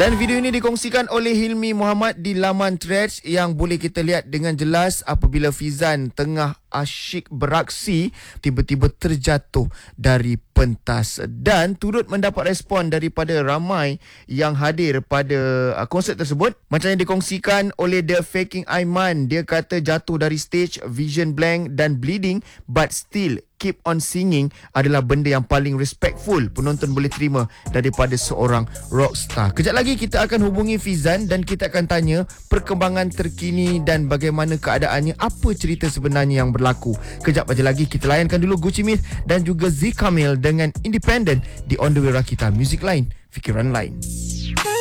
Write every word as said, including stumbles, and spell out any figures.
Dan video ini dikongsikan oleh Hilmi Muhammad di laman Threads yang boleh kita lihat dengan jelas apabila Fizan tengah asyik beraksi tiba-tiba terjatuh dari pentas dan turut mendapat respon daripada ramai yang hadir pada uh, konsert tersebut. Macam yang dikongsikan oleh The Faking Aiman, dia kata jatuh dari stage, vision blank dan bleeding but still keep on singing adalah benda yang paling respectful penonton boleh terima daripada seorang rockstar. Kejap lagi kita akan hubungi Fizan dan kita akan tanya perkembangan terkini dan bagaimana keadaannya, apa cerita sebenarnya yang berlaku. Kejap aja lagi kita layankan dulu Gucci Myth dan juga Z Kamil dengan Independent di On The Way Rakita. Music lain, fikiran lain.